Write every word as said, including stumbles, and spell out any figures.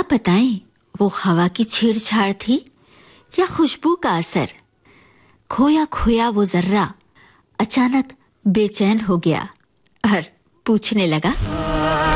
आप बताएं, वो हवा की छेड़छाड़ थी या खुशबू का असर? खोया खोया वो जर्रा अचानक बेचैन हो गया और पूछने लगा,